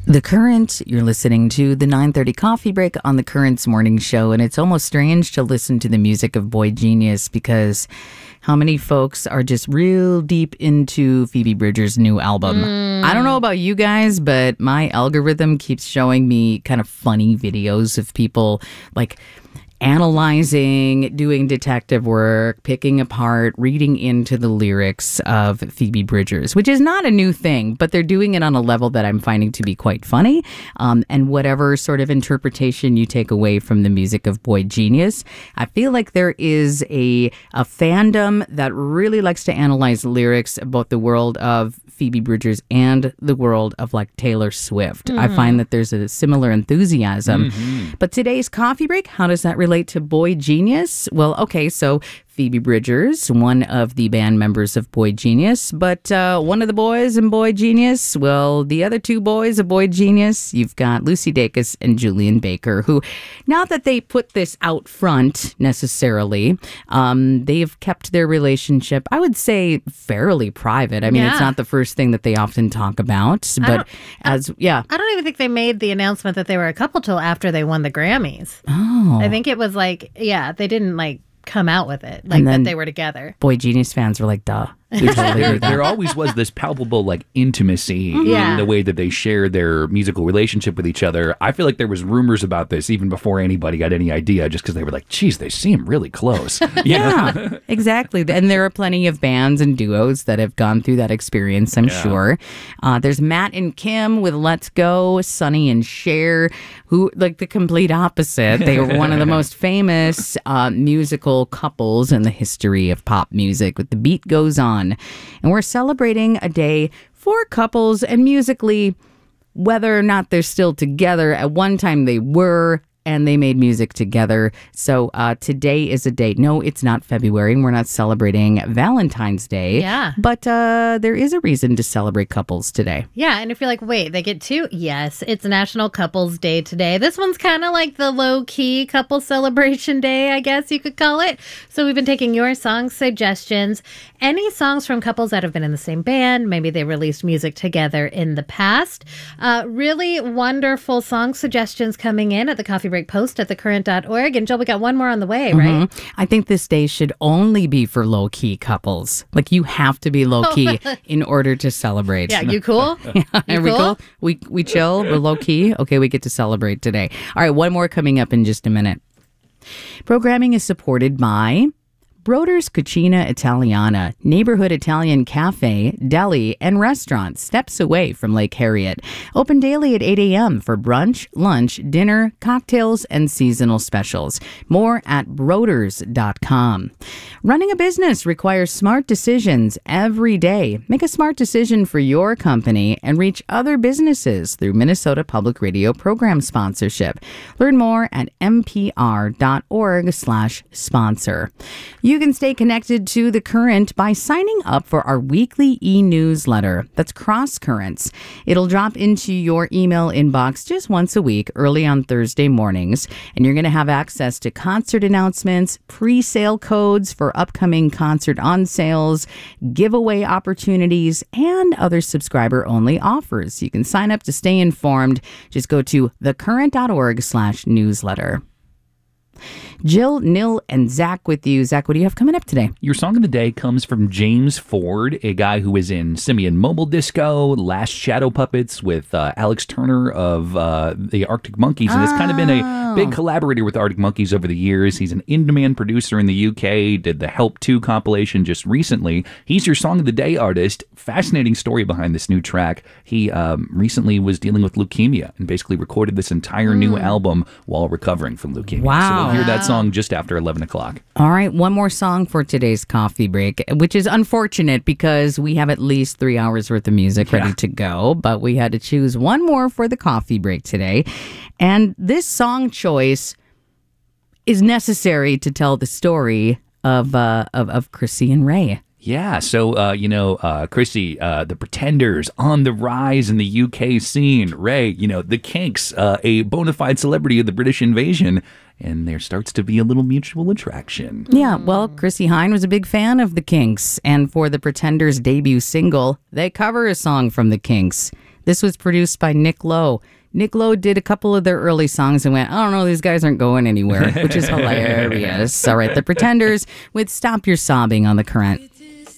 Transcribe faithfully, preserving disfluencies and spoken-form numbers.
The Current, you're listening to the nine thirty Coffee Break on the Current's morning show, and it's almost strange to listen to the music of Boy Genius because how many folks are just real deep into Phoebe Bridgers' new album. Mm. I don't know about you guys, but my algorithm keeps showing me kind of funny videos of people like analyzing, doing detective work, picking apart, reading into the lyrics of Phoebe Bridgers, which is not a new thing, but they're doing it on a level that I'm finding to be quite funny. Um, and whatever sort of interpretation you take away from the music of Boy Genius, I feel like there is a, a fandom that really likes to analyze lyrics about the world of Phoebe Bridgers and the world of like Taylor Swift. Mm-hmm. I find that there's a similar enthusiasm. Mm-hmm. But today's coffee break, how does that relate to Boy Genius? Well, okay, so Phoebe Bridgers, one of the band members of Boy Genius, but uh, one of the boys in Boy Genius, well, the other two boys of Boy Genius, you've got Lucy Dacus and Julian Baker, who, not that they put this out front necessarily, um, they've kept their relationship, I would say, fairly private. I mean, yeah. It's not the first thing that they often talk about, but as, yeah. I don't even think they made the announcement that they were a couple till after they won the Grammys. Oh. I think it was like, yeah, they didn't like come out with it, like that they were together. Boy Genius fans were like, duh. We totally there, there always was this palpable like intimacy yeah. in the way that they shared their musical relationship with each other. I feel like there was rumors about this even before anybody got any idea, just because they were like, geez, they seem really close. Yeah, exactly. And there are plenty of bands and duos that have gone through that experience, I'm yeah. sure. Uh, there's Matt and Kim with Let's Go, Sonny and Cher, who, like the complete opposite. They were one of the most famous uh, musical couples in the history of pop music with The Beat Goes On. And we're celebrating a day for couples, and musically, whether or not they're still together, at one time they were, and they made music together. So uh, today is a date. No, it's not February, and we're not celebrating Valentine's Day. Yeah. But uh, there is a reason to celebrate couples today. Yeah, and if you're like, wait, they get two? Yes, it's National Couples Day today. This one's kind of like the low-key couple celebration day, I guess you could call it. So we've been taking your song suggestions. Any songs from couples that have been in the same band, maybe they released music together in the past. Uh, really wonderful song suggestions coming in at the Coffee Break Post at the current dot org. And Jill, we got one more on the way, right? Mm-hmm. I think this day should only be for low-key couples. Like, you have to be low-key in order to celebrate. Yeah, you cool? Yeah, you are we cool? cool? We, we chill? We're low-key? Okay, we get to celebrate today. All right, one more coming up in just a minute. Programming is supported by Broder's Cucina Italiana, neighborhood Italian cafe, deli, and restaurant steps away from Lake Harriet. Open daily at eight a.m. for brunch, lunch, dinner, cocktails, and seasonal specials. More at broders dot com. Running a business requires smart decisions every day. Make a smart decision for your company and reach other businesses through Minnesota Public Radio program sponsorship. Learn more at m p r dot org slash sponsor. You can stay connected to The Current by signing up for our weekly e-newsletter. That's Cross Currents. It'll drop into your email inbox just once a week, early on Thursday mornings, and you're going to have access to concert announcements, pre-sale codes for upcoming concert on sales, giveaway opportunities, and other subscriber-only offers. You can sign up to stay informed. Just go to the current dot org slash newsletter. Jill, Nil, and Zach with you. Zach, what do you have coming up today? Your song of the day comes from James Ford, a guy who was in Simian Mobile Disco, Last Shadow Puppets with uh, Alex Turner of uh, the Arctic Monkeys, and oh. has kind of been a big collaborator with Arctic Monkeys over the years. He's an in-demand producer in the U K, did the Help two compilation just recently. He's your song of the day artist. Fascinating story behind this new track. He um, recently was dealing with leukemia and basically recorded this entire mm. new album while recovering from leukemia. Wow. So we'll hear that song just after eleven o'clock. All right, one more song for today's coffee break, which is unfortunate because we have at least three hours worth of music ready yeah. to go, but we had to choose one more for the coffee break today. And this song choice is necessary to tell the story of uh, of, of Chrissy and Ray. Yeah, so, uh, you know, uh, Chrissy, uh, the Pretenders on the rise in the U K scene. Ray, you know, the Kinks, uh, a bona fide celebrity of the British invasion. And there starts to be a little mutual attraction. Yeah, well, Chrissy Hine was a big fan of the Kinks. And for the Pretenders' debut single, they cover a song from the Kinks. This was produced by Nick Lowe. Nick Lowe did a couple of their early songs and went, I don't know, these guys aren't going anywhere, which is hilarious. All right, The Pretenders with Stop Your Sobbing on The Current.